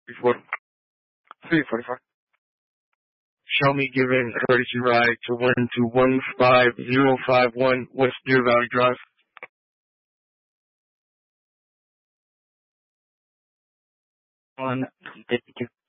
before 3:45. Show me giving a courtesy ride to 1215051 West Deer Valley Drive. On 52.